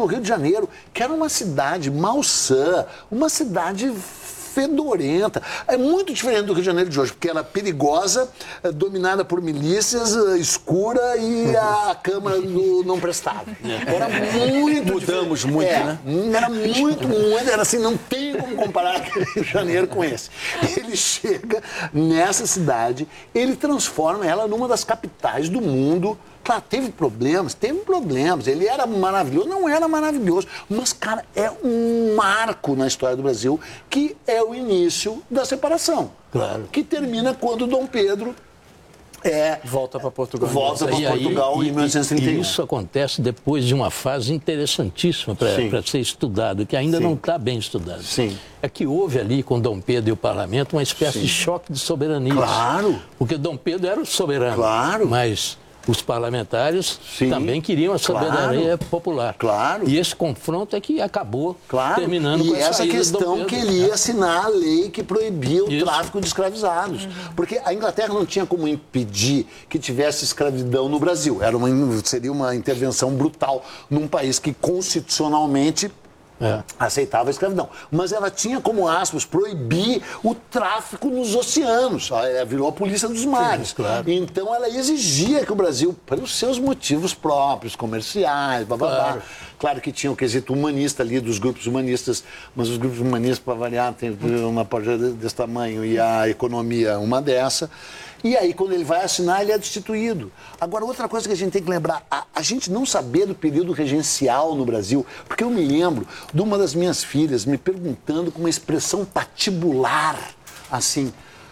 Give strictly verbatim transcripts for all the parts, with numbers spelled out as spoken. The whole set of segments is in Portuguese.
no Rio de Janeiro, que era uma cidade malsã, uma cidade fedorenta. É muito diferente do Rio de Janeiro de hoje, porque ela é perigosa, é dominada por milícias, é escura e a Câmara do não prestava. Era muito Mudamos diferente. muito, é, né? Era muito, muito, era assim, não tem como comparar aquele Rio de Janeiro com esse. Ele chega nessa cidade, ele transforma ela numa das capitais do mundo. Claro, teve problemas, teve problemas. Ele era maravilhoso, não era maravilhoso. Mas, cara, é um marco na história do Brasil, que é o início da separação. Claro. Que termina quando Dom Pedro é, volta para Portugal. Volta para Portugal em mil novecentos e trinta e um. E isso acontece depois de uma fase interessantíssima para ser estudado, que ainda Sim. não está bem estudado. Sim. É que houve ali com Dom Pedro e o parlamento uma espécie Sim. de choque de soberania. Claro. Porque Dom Pedro era o soberano. Claro. Mas os parlamentares Sim, também queriam a soberania claro, popular. Claro. E esse confronto é que acabou claro. terminando e com a essa saída questão do Dom Pedro. que ele ia assinar a lei que proibia o Isso. tráfico de escravizados. Uhum. Porque a Inglaterra não tinha como impedir que tivesse escravidão no Brasil. Era uma, seria uma intervenção brutal num país que constitucionalmente É. aceitava a escravidão. Mas ela tinha como aspas proibir o tráfico nos oceanos. Ela virou a polícia dos mares. Sim, claro. Então ela exigia que o Brasil, pelos seus motivos próprios, comerciais, blá, blá, blá. Claro. Claro que tinha o quesito humanista ali, dos grupos humanistas, mas os grupos humanistas, para variar, tem uma página desse tamanho e a economia uma dessa. E aí, quando ele vai assinar, ele é destituído. Agora, outra coisa que a gente tem que lembrar, a, a gente não saber do período regencial no Brasil, porque eu me lembro de uma das minhas filhas me perguntando com uma expressão patibular, assim,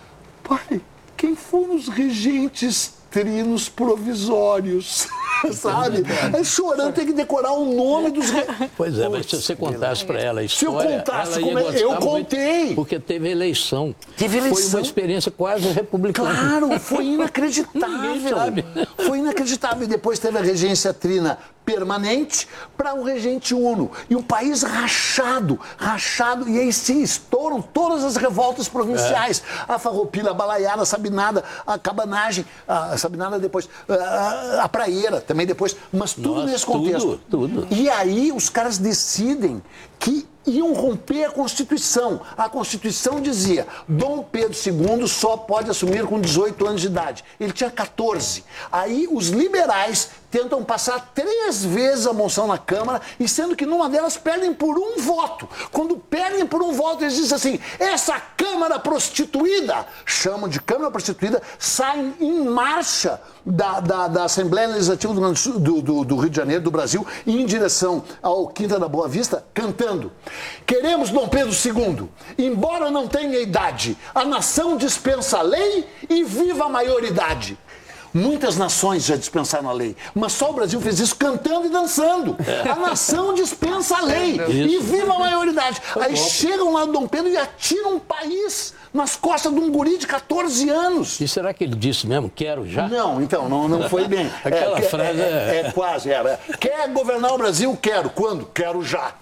pai, quem foram os regentes trinos provisórios? Sabe? É chorando, tem que decorar o nome dos... Re... Pois é, mas se você contasse para ela a história... Se eu contasse, ela ia como é... eu contei. Muito, porque teve eleição. Teve eleição. Foi uma experiência quase republicana. Claro, foi inacreditável. Sabe. Foi inacreditável. E depois teve a regência trina permanente para o regente uno. E o país rachado, rachado. E aí sim, estouram todas as revoltas provinciais. É. A Farroupilha, a Balaiada, a Sabinada, a Cabanagem, a Sabinada depois, a, a Praieira também depois. Mas tudo Nossa, nesse contexto. Tudo, tudo. E aí os caras decidem que iam romper a Constituição. A Constituição dizia, Dom Pedro segundo só pode assumir com dezoito anos de idade. Ele tinha quatorze. Aí os liberais tentam passar três vezes a moção na Câmara, e sendo que numa delas perdem por um voto. Quando perdem por um voto, eles dizem assim, essa Câmara prostituída, chamam de Câmara prostituída, saem em marcha da, da, da Assembleia Legislativa do, do, do, do Rio de Janeiro, do Brasil, em direção ao Quinta da Boa Vista, cantando. Queremos Dom Pedro segundo, embora não tenha idade, a nação dispensa a lei e viva a maioridade. Muitas nações já dispensaram a lei, mas só o Brasil fez isso cantando e dançando. A nação dispensa a lei e viva a maioridade. Aí chegam lá do Dom Pedro e atiram um país nas costas de um guri de quatorze anos. E será que ele disse mesmo, quero já? Não, então, não, não foi bem. Aquela é, frase é, é... é, é quase, é, é. Quer governar o Brasil? Quero. Quando? Quero já.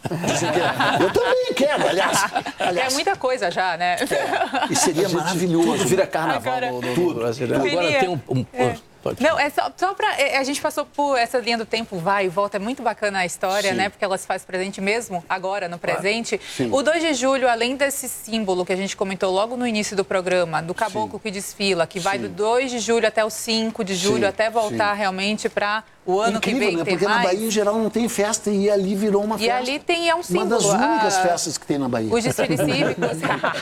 Eu também quero, aliás. aliás. É muita coisa já, né? É. E seria maravilhoso. Tudo vira carnaval Agora, no, no, tudo. no brasileiro. Agora tem um... um é. Pode. Não, é só, só para... A gente passou por essa linha do tempo, vai e volta, é muito bacana a história, Sim. né? Porque ela se faz presente mesmo, agora, no presente. Sim. O dois de julho, além desse símbolo que a gente comentou logo no início do programa, do caboclo Sim. que desfila, que vai Sim. do dois de julho até o cinco de julho, Sim. até voltar Sim. realmente para o ano Incrível, que vem né? ter Porque mais. na Bahia, em geral, não tem festa e ali virou uma E festa. ali tem, é um símbolo. Uma das únicas a... festas que tem na Bahia. Os desfiles cívicos.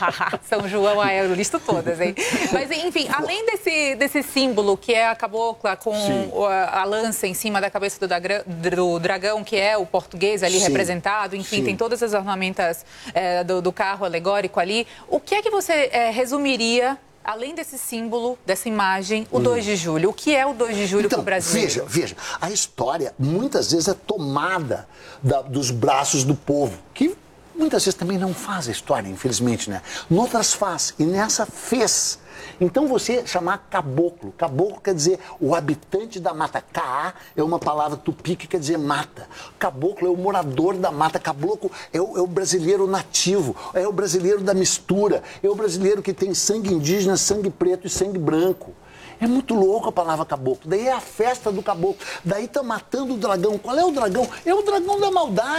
São João, ah, eu listo todas, hein? Mas, enfim, além desse, desse símbolo, que é a cabocla com a, a lança em cima da cabeça do, dagra, do dragão, que é o português ali Sim. representado, enfim, Sim. tem todas as ornamentas é, do, do carro alegórico ali. O que é que você é, resumiria, além desse símbolo, dessa imagem, o hum. dois de julho? O que é o dois de julho então, para o Brasil? Veja, veja, a história muitas vezes é tomada da, dos braços do povo, que muitas vezes também não faz a história, infelizmente, né? Noutras faz, e nessa fez. Então você chamar caboclo, caboclo quer dizer o habitante da mata. Caá é uma palavra tupi que quer dizer mata. Caboclo é o morador da mata. Caboclo é o, é o brasileiro nativo, é o brasileiro da mistura, é o brasileiro que tem sangue indígena, sangue preto e sangue branco. É muito louco a palavra caboclo. Daí é a festa do caboclo. Daí tá matando o dragão. Qual é o dragão? É o dragão da maldade.